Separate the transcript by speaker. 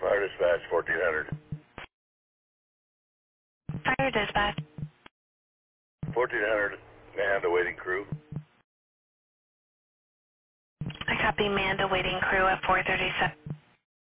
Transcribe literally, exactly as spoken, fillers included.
Speaker 1: Fire dispatch, fourteen hundred.
Speaker 2: Fire dispatch.
Speaker 1: fourteen hundred, and awaiting crew.
Speaker 2: I copy manned awaiting crew at four thirty-seven.